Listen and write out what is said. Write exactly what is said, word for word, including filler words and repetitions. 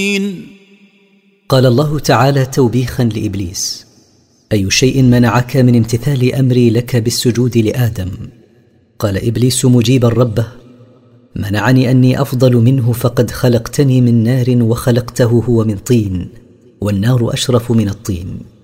قال الله تعالى توبيخا لإبليس: أي شيء منعك من امتثال أمري لك بالسجود لآدم؟ قال إبليس مجيبا ربه: منعني أني أفضل منه، فقد خلقتني من نار وخلقته هو من طين، والنار أشرف من الطين.